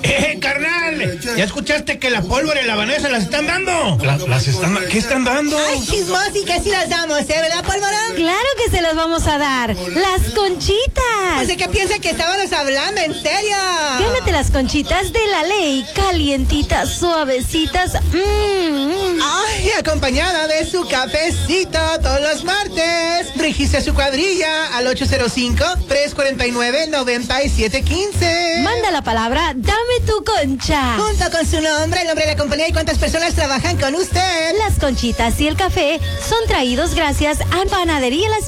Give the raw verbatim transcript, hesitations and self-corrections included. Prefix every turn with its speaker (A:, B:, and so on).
A: ¡Eh, carnal! ¿Ya escuchaste que la pólvora y la Vanessa las están dando? La, las están, ¿Qué están dando?
B: Ay, chismosi, que sí las damos, ¿eh? ¿Verdad, pólvora?
C: Claro que se las vamos a dar. ¡Las conchitas!
B: No sé qué piensa que estábamos hablando, en serio.
C: Gánate las conchitas de la ley. Calientitas, suavecitas. Mmm.
B: Ay, acompañada de su cafecito todos los martes. Registre su cuadrilla al ocho cero cinco, tres cuatro nueve, nueve siete uno cinco.
C: Manda la palabra, dame tu concha.
B: Junto con su nombre, el nombre de la compañía y cuántas personas trabajan con usted.
C: Las conchitas y el café son traídos gracias a Panadería Las